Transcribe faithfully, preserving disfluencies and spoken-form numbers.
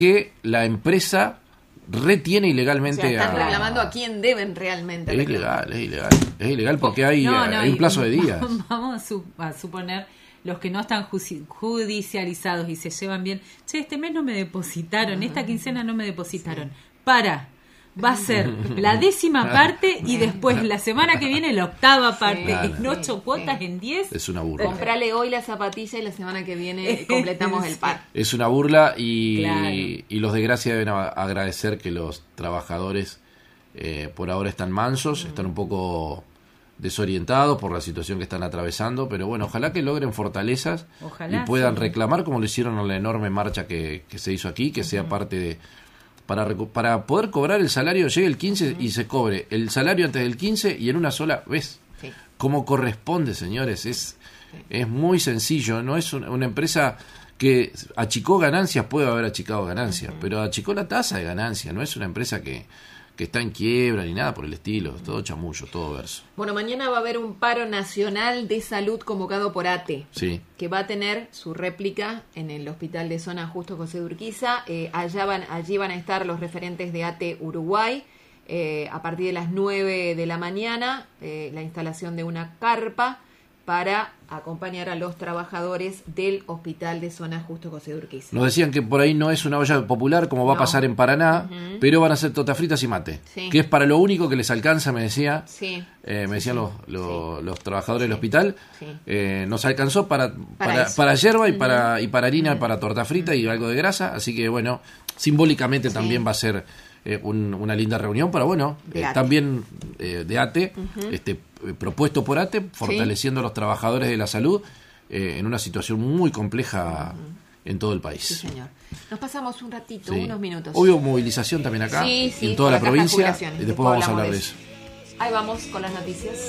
que la empresa retiene ilegalmente. O sea, están a... reclamando a quién deben realmente. Es reclamar. ilegal, es ilegal. Es ilegal porque hay, no, no, hay un plazo de días. Vamos a suponer los que no están judicializados y se llevan bien. Che, este mes no me depositaron, esta quincena no me depositaron. Sí. Para. Va a ser la décima parte y después la semana que viene la octava parte. Sí, en ocho sí, cuotas, sí. en diez. Es una burla. Comprale hoy la zapatilla y la semana que viene completamos el par. Es una burla y, claro. y los de Gracia deben agradecer que los trabajadores eh, por ahora están mansos, mm. están un poco desorientados por la situación que están atravesando, pero bueno, ojalá que logren fortalezas ojalá, y puedan sí. reclamar como lo hicieron en la enorme marcha que, que se hizo aquí, que uh-huh. sea parte de... Para, para poder cobrar el salario, llegue el quince uh-huh. y se cobre el salario antes del quince y en una sola vez. Sí. Como corresponde, señores. Es, sí. es muy sencillo. No es una, una empresa que achicó ganancias, puede haber achicado ganancias, uh-huh. pero achicó la tasa de ganancia. No es una empresa que, que está en quiebra ni nada por el estilo. Uh-huh. Todo chamullo, todo verso. Bueno, mañana va a haber un paro nacional de salud convocado por A T E, sí. que va a tener su réplica en el hospital de zona Justo José de Urquiza. Eh, allá van, allí van a estar los referentes de A T E Uruguay. Eh, a partir de las nueve de la mañana, eh, la instalación de una carpa para acompañar a los trabajadores del hospital de zona Justo José de Urquiza. Nos decían que por ahí no es una olla popular como va no. a pasar en Paraná, uh-huh. pero van a ser tortas fritas y mate, sí. que es para lo único que les alcanza, me decía, sí. eh, me decían sí, los, los, sí. los trabajadores sí. del hospital, sí. eh, nos alcanzó para para, para, para yerba y, uh-huh. para, y para harina, uh-huh. para torta frita uh-huh. y algo de grasa, así que bueno, simbólicamente sí. también va a ser eh, un, una linda reunión, pero bueno, eh, también eh, de A T E, uh-huh. este propuesto por A T E, fortaleciendo sí. a los trabajadores de la salud eh, en una situación muy compleja uh-huh. en todo el país. Sí, señor. Nos pasamos un ratito, sí. unos minutos. Hubo movilización también acá, sí, sí, en toda la provincia, y después, después vamos a hablar de eso. eso. Ahí vamos con las noticias.